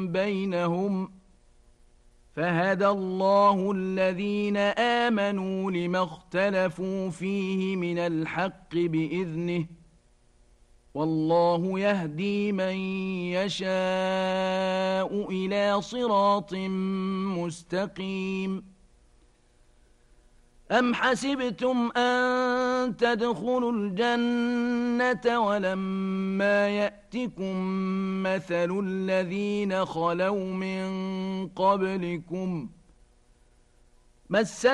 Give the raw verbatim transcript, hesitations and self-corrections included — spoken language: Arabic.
بينهم فهدى الله الذين آمنوا لما اختلفوا فيه من الحق بإذنه والله يهدي من يشاء إلى صراط مستقيم أم حسبتم أن تدخلوا الجنة ولما يأتكم مثل الذين خلوا من قبلكم مس